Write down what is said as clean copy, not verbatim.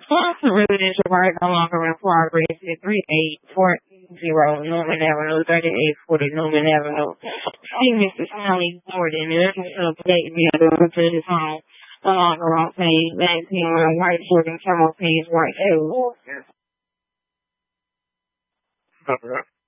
Residential Park, no longer in progress at 3840 Norman Avenue, 3840 Norman Avenue. See Mr. Stanley Gordon, and this is an update via the to his home. No longer on page 19 on White Jordan, Camel Page, White. Hey,